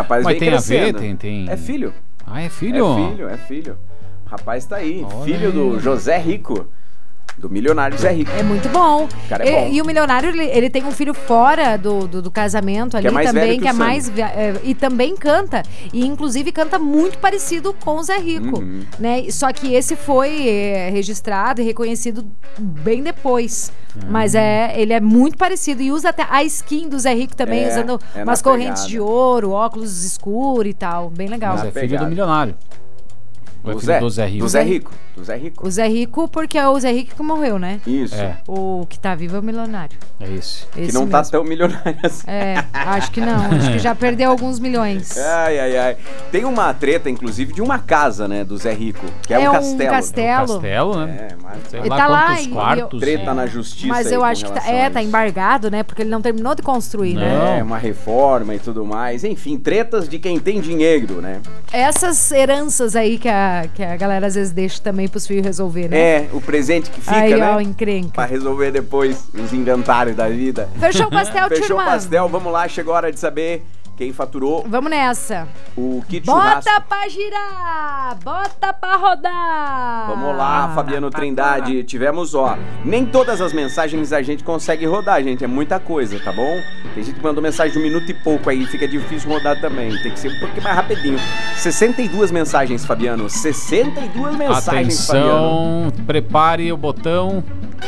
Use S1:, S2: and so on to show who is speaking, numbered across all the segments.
S1: rapaz
S2: Mas
S1: vem
S2: tem
S1: crescendo.
S2: a ver? Tem...
S1: É filho.
S2: Ah, é filho?
S1: É filho. O rapaz tá aí.
S2: Olha
S1: Filho do José Rico. Do milionário Zé Rico.
S3: É muito bom.
S1: O cara é bom.
S3: E o milionário, ele tem um filho fora do casamento ali
S1: é mais velho
S3: também,
S1: que
S3: que é
S1: o
S3: mais... e também canta. E inclusive canta muito parecido com o Zé Rico. Né? Só que esse foi registrado e reconhecido bem depois. Mas ele é muito parecido. E usa até a skin do Zé Rico também, usando umas correntes de ouro, óculos escuros e tal. Bem legal.
S2: Mas é filho do milionário.
S1: Do
S2: Zé Rico.
S1: Do Zé Rico. Do Zé Rico.
S3: O Zé Rico, porque é o Zé Rico que morreu, né?
S1: Isso.
S3: O que tá vivo é o milionário.
S2: É isso.
S1: Que não tá tão milionário assim.
S3: Acho que não. Acho que já perdeu alguns milhões.
S1: Ai. Tem uma treta, inclusive, de uma casa, né, do Zé Rico, que é um castelo.
S2: Castelo, né?
S1: Mas
S3: ele tá lá e
S2: quartos.
S1: Treta na justiça.
S3: Mas eu acho que tá embargado, né? Porque ele não terminou de construir, né?
S1: Uma reforma e tudo mais. Enfim, tretas de quem tem dinheiro, né?
S3: Essas heranças aí que a galera às vezes deixa também pros filhos resolver, né?
S1: O presente que fica,
S3: aí,
S1: né?
S3: Ó, encrenca.
S1: Pra resolver depois os inventários da vida.
S3: Fechou o pastel,
S1: Fechou o pastel, vamos lá, chegou a hora de saber quem faturou.
S3: Vamos nessa.
S1: O kit churrasco.
S3: Bota pra girar! Bota pra rodar!
S1: Vamos lá, Fabiano Trindade. Tivemos, nem todas as mensagens a gente consegue rodar, gente. É muita coisa, tá bom? Tem gente que mandou mensagem de 1 minuto e pouco aí, fica difícil rodar também. Tem que ser um pouquinho mais rapidinho. 62 mensagens, Fabiano. 62 mensagens, Fabiano.
S2: Atenção, prepare o botão.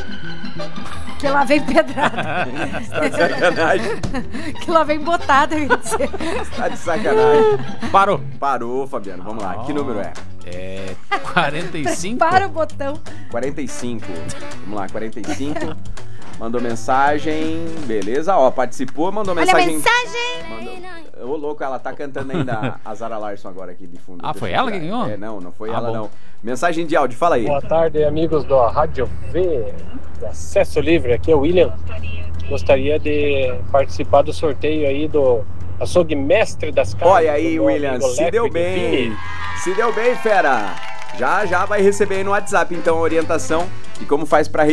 S3: Que lá vem pedrada.
S1: Tá de sacanagem.
S3: Que lá vem botada, quer dizer.
S1: Tá de sacanagem.
S2: Parou,
S1: Fabiano. Vamos lá. Que número é?
S2: É 45.
S3: Para o botão.
S1: 45. Vamos lá, 45. Mandou mensagem. Beleza. Participou, mandou mensagem.
S3: Olha a mensagem.
S1: Ô, louco, ela tá cantando ainda a Zara Larson agora aqui de fundo.
S2: Foi ela que ganhou?
S1: Não foi ela, não. Mensagem de áudio, fala aí.
S4: Boa tarde, amigos do Rádio V, do Acesso Livre. Aqui é o William. Gostaria de participar do sorteio aí do açougue mestre das casas.
S1: Olha aí, William, se deu bem. Se deu bem, fera. Já vai receber aí no WhatsApp, então, a orientação de como faz pra